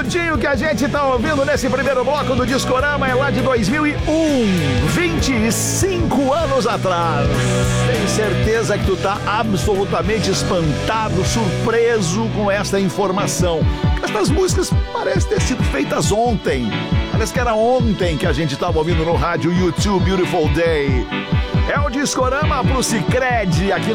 Curtinho que a gente tá ouvindo nesse primeiro bloco do Discorama é lá de 2001, 25 anos atrás. Tenho certeza que tu tá absolutamente espantado, surpreso com esta informação. Estas músicas parecem ter sido feitas ontem. Parece que era ontem que a gente tava ouvindo no rádio YouTube Beautiful Day. É o Discorama pro Sicredi aqui